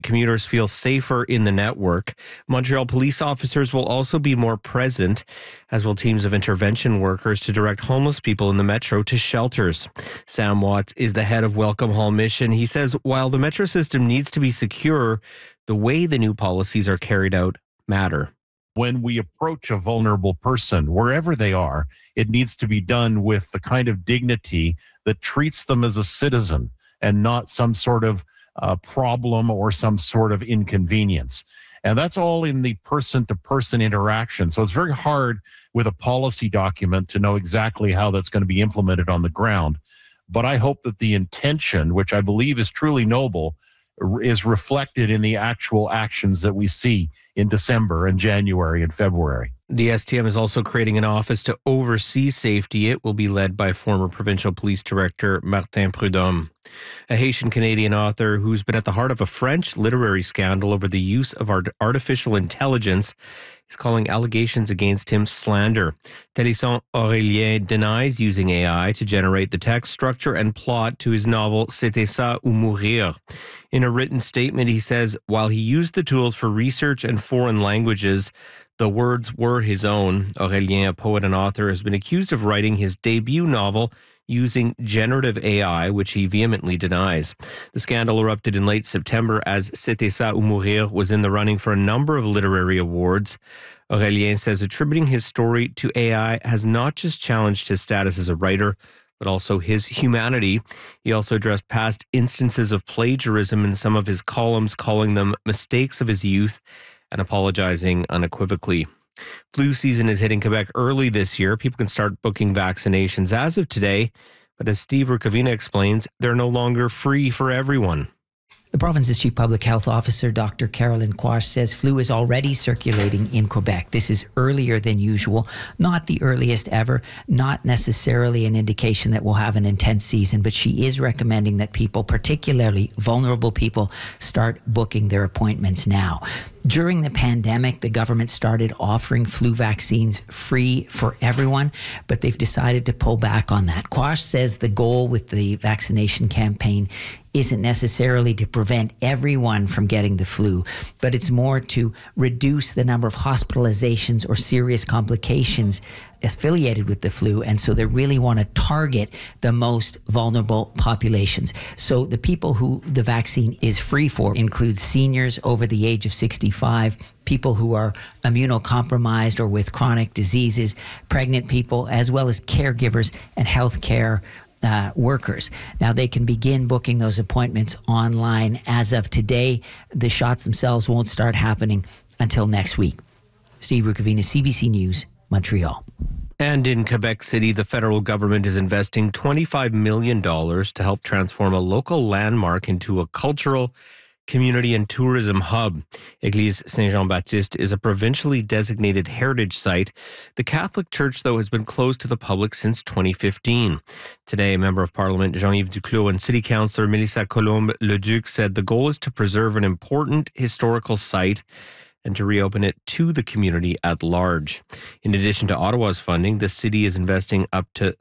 commuters feel safer in the network. Montreal police officers will also be more present, as will teams of intervention workers to direct homeless people in the metro to shelters. Sam Watts is the head of Welcome Hall Mission. He says while the metro system needs to be secure, the way the new policies are carried out matter. When we approach a vulnerable person, wherever they are, it needs to be done with the kind of dignity that treats them as a citizen and not some sort of problem or some sort of inconvenience. And that's all in the person-to-person interaction. So it's very hard with a policy document to know exactly how that's going to be implemented on the ground. But I hope that the intention, which I believe is truly noble, is reflected in the actual actions that we see in December and January and February. The STM is also creating an office to oversee safety. It will be led by former provincial police director Martin Prudhomme. A Haitian-Canadian author who's been at the heart of a French literary scandal over the use of artificial intelligence is calling allegations against him slander. Thélisson Aurélien denies using AI to generate the text structure and plot to his novel C'était ça ou mourir. In a written statement, he says while he used the tools for research and foreign languages, the words were his own. Aurélien, a poet and author, has been accused of writing his debut novel using generative AI, which he vehemently denies. The scandal erupted in late September as C'était ça ou mourir was in the running for a number of literary awards. Aurélien says attributing his story to AI has not just challenged his status as a writer, but also his humanity. He also addressed past instances of plagiarism in some of his columns, calling them mistakes of his youth and apologizing unequivocally. Flu season is hitting Quebec early this year. People can start booking vaccinations as of today. But as Steve Rukavina explains, they're no longer free for everyone. The province's Chief Public Health Officer, Dr. Caroline Quash, says flu is already circulating in Quebec. This is earlier than usual, not the earliest ever, not necessarily an indication that we'll have an intense season, but she is recommending that people, particularly vulnerable people, start booking their appointments now. During the pandemic, the government started offering flu vaccines free for everyone, but they've decided to pull back on that. Quash says the goal with the vaccination campaign isn't necessarily to prevent everyone from getting the flu, but it's more to reduce the number of hospitalizations or serious complications affiliated with the flu. And so they really want to target the most vulnerable populations. So the people who the vaccine is free for include seniors over the age of 65, people who are immunocompromised or with chronic diseases, pregnant people, as well as caregivers and healthcare workers. Now, they can begin booking those appointments online as of today. The shots themselves won't start happening until next week. Steve Rukavina, CBC News, Montreal. And in Quebec City, the federal government is investing $25 million to help transform a local landmark into a cultural, community and tourism hub. Église Saint-Jean-Baptiste is a provincially designated heritage site. The Catholic Church, though, has been closed to the public since 2015. Today, Member of Parliament Jean-Yves Duclos and City Councillor Mélissa Colombe-Leduc said the goal is to preserve an important historical site and to reopen it to the community at large. In addition to Ottawa's funding, the city is investing up to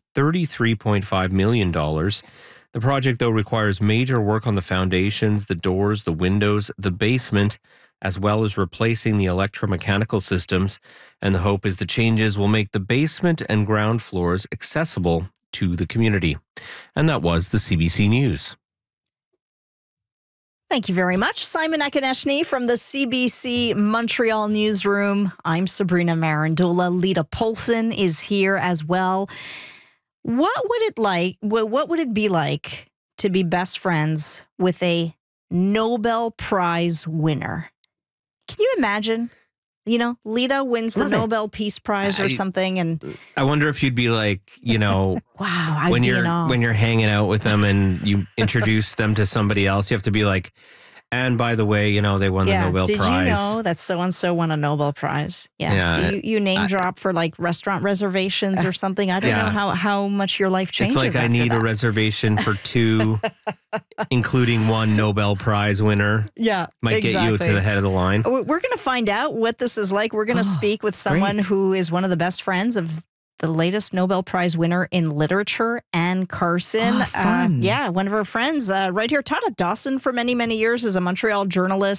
$33.5 million. The project, though, requires major work on the foundations, the doors, the windows, the basement, as well as replacing the electromechanical systems. And the hope is the changes will make the basement and ground floors accessible to the community. And that was the CBC News. Thank you very much, Simon Akoneshny from the CBC Montreal newsroom. I'm Sabrina Marandola. Lita Polson is here as well. What would it be like to be best friends with a Nobel Prize winner? Can you imagine? You know, Lita wins the Nobel Peace Prize or something, and I wonder if you'd be like, you know, wow, when you're hanging out with them and you introduce them to somebody else, you have to be like, and by the way, you know, they won the Nobel Prize. Did you know that so-and-so won a Nobel Prize? Yeah. Do you name drop for like restaurant reservations or something? I don't know how much your life changes. It's like I need a reservation for two, including one Nobel Prize winner. Yeah, Might get you to the head of the line. We're going to find out what this is like. We're going to speak with someone who is one of the best friends of the latest Nobel Prize winner in literature, Anne Carson. Fun. One of her friends right here taught at Dawson for many, many years as a Montreal journalist.